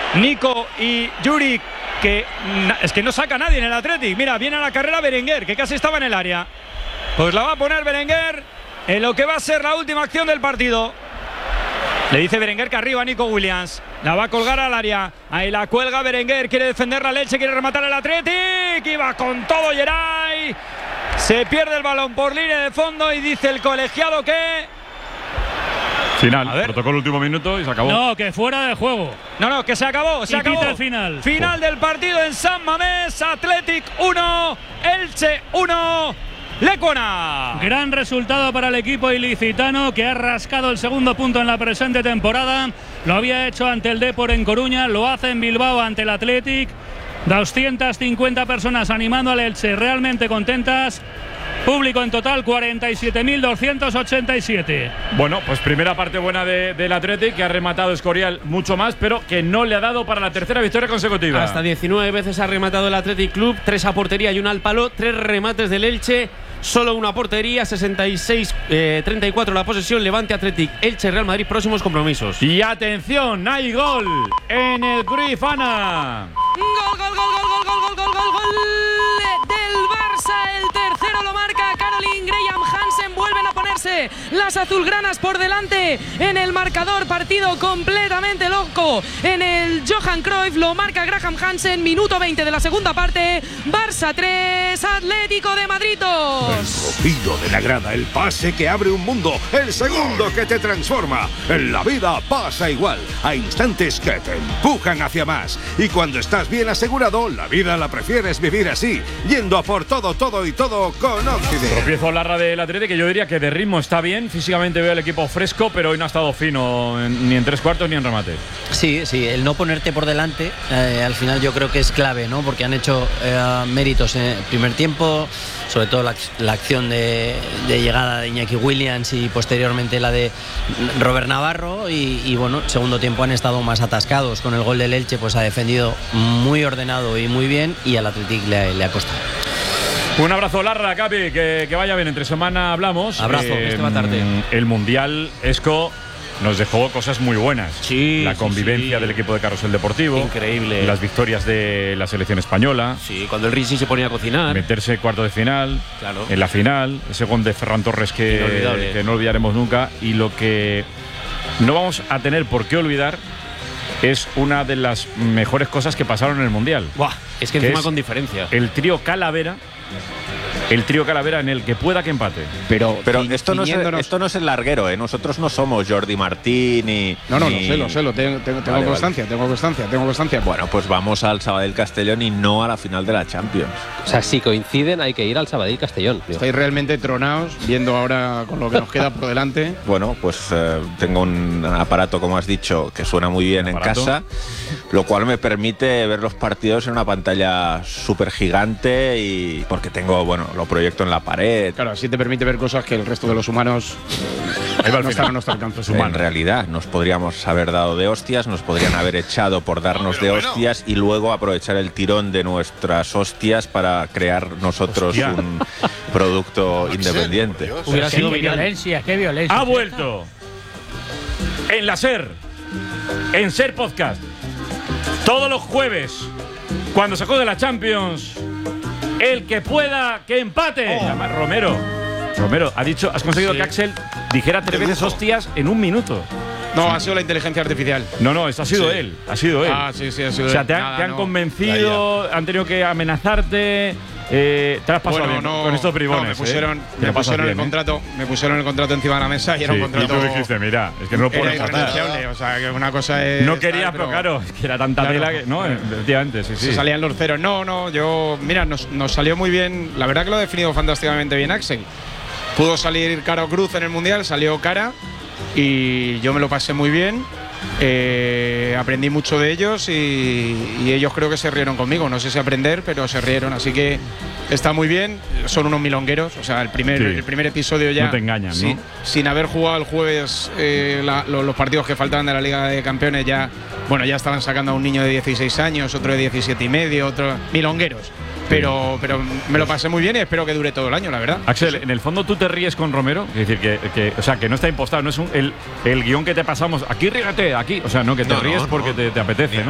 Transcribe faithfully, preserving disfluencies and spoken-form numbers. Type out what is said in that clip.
Nico y Juric, que es que no saca a nadie en el Athletic. Mira, viene a la carrera Berenguer, que casi estaba en el área. Pues la va a poner Berenguer en lo que va a ser la última acción del partido. Le dice Berenguer que arriba Nico Williams. La va a colgar al área. Ahí la cuelga Berenguer. Quiere defender la Leche, quiere rematar el Athletic. Y va con todo Geray. Se pierde el balón por línea de fondo y dice el colegiado que... Final, protocolo último minuto y se acabó. No, que fuera de juego. No, no, que se acabó, se y acabó. Pita el final. Final del partido en San Mamés. Athletic uno, Elche uno, Lecuona. Gran resultado para el equipo ilicitano, que ha rascado el segundo punto en la presente temporada. Lo había hecho ante el Depor en Coruña, lo hace en Bilbao ante el Athletic. doscientas cincuenta personas animando al Elche, realmente contentas. Público en total cuarenta y siete mil doscientos ochenta y siete. Bueno, pues primera parte buena de, del Athletic, que ha rematado Escorial mucho más, pero que no le ha dado para la tercera victoria consecutiva. Hasta diecinueve veces ha rematado el Athletic Club, tres a portería y un al palo, tres remates del Elche, solo una portería, sesenta y seis treinta y cuatro la posesión. Levante, Athletic, Elche, Real Madrid, próximos compromisos. Y atención, hay gol en el Cruyff Arena. Gol, gol, gol, gol, gol, gol, gol, gol, gol del Barça. El tercero lo marca Caroline Graham Hansen. Vuelven a ponerse las azulgranas por delante en el marcador. Partido completamente loco en el Johan Cruyff. Lo marca Graham Hansen. Minuto veinte de la segunda parte. Barça tres, Atlético de Madrid dos. El rugido de la grada, el pase que abre un mundo, el segundo que te transforma. En la vida pasa igual. Hay instantes que te empujan hacia más. Y cuando estás bien asegurado, la vida la prefieres vivir así, yendo a por todo, todo y todo con Occident. Tropiezo Larra del Athletic, que yo diría que de ritmo está bien. Físicamente veo el equipo fresco, pero hoy no ha estado fino en, ni en tres cuartos ni en remate. Sí, sí, el no ponerte por delante eh, al final yo creo que es clave, ¿no? Porque han hecho eh, méritos en el primer tiempo, sobre todo la, la acción de, de llegada de Iñaki Williams y posteriormente la de Robert Navarro. Y, y bueno, segundo tiempo han estado más atascados. Con el gol del Elche pues ha defendido muy ordenado y muy bien, y al Athletic le, le ha costado. Un abrazo, Larra, Capi, que, que vaya bien. Entre semana hablamos. Abrazo, eh, esta tarde. El Mundial Esco nos dejó cosas muy buenas. Sí, la convivencia sí, sí. del equipo de Carrusel Deportivo. Increíble. Las victorias de la selección española. Sí, cuando el Risi se ponía a cocinar. Meterse cuarto de final. Claro. En la final. Ese gol de Ferran Torres que, que no olvidaremos nunca. Y lo que no vamos a tener por qué olvidar es una de las mejores cosas que pasaron en el Mundial. Buah, es que, que encima es con diferencia. El trío Calavera. El trío Calavera en el que pueda que empate. Pero, pero esto, no es, esto no es el larguero, ¿eh? Nosotros no somos Jordi Martín y. No, no, ni... lo sé, lo sé, lo tengo, tengo, tengo vale, constancia, vale. tengo constancia, tengo constancia. Bueno, pues vamos al Sabadell Castellón y no a la final de la Champions. O sea, si coinciden, hay que ir al Sabadell Castellón. Tío. Estáis realmente tronados, viendo ahora con lo que nos queda por delante. Bueno, pues eh, tengo un aparato, como has dicho, que suena muy bien en casa, lo cual me permite ver los partidos en una pantalla súper gigante, y porque tengo, bueno, lo proyecto en la pared. Claro, así te permite ver cosas que el resto de los humanos Ahí va al no final. están a nuestro alcance. En realidad, nos podríamos haber dado de hostias, nos podrían haber echado por darnos No, pero de bueno. hostias y luego aprovechar el tirón de nuestras hostias para crear nosotros Hostia. un producto independiente. Hubiera sido viral. violencia, qué violencia. Ha vuelto en la SER, en SER Podcast, todos los jueves, cuando se juegue la Champions. El que pueda, que empate. Oh. Además, Romero. Romero, ha dicho, has conseguido Sí. que Axel dijera tres De veces lujo. hostias en un minuto. No, ha sido la inteligencia artificial. No, no, eso ha sido Sí. él. Ha sido él. Ah, sí, sí, ha sido O sea, él. te, han- Nada, te han no. convencido, han tenido que amenazarte. Eh, te has pasado Bueno, bien no, con estos bribones. no, me pusieron, ¿eh? Te me lo pasas pusieron el bien, ¿eh? contrato, me pusieron el contrato encima de la mesa y era Sí, un contrato. y tú dijiste, mira, es que no lo era puedo tratar. irrenunciable, o sea, que una cosa es. No quería, tal, pero claro, es que era tanta Claro. tela que. No, efectivamente, sí, sí. Se salían los ceros. No, no, yo. Mira, nos, nos salió muy bien. La verdad que lo ha definido fantásticamente bien Axel. Pudo salir cara o cruz en el mundial, salió cara y yo me lo pasé muy bien. Eh, aprendí mucho de ellos y, y ellos creo que se rieron conmigo. No sé si aprender, pero se rieron. Así que está muy bien. Son unos milongueros. O sea, el primer, Sí. el primer episodio ya. No te engañan, sí, ¿no? Sin haber jugado el jueves eh, la- lo- los partidos que faltaban de la Liga de Campeones, ya, bueno, ya estaban sacando a un niño de dieciséis años, otro de diecisiete y medio, otro. Milongueros. Pero, pero me lo pasé muy bien y espero que dure todo el año, la verdad. Axel, en el fondo tú te ríes con Romero, es decir, que, que, o sea, que no está impostado, no es un, el, el guión que te pasamos, aquí rígate, aquí, o sea, no, que te No, no, ríes no. porque te, te apetece, ¿no?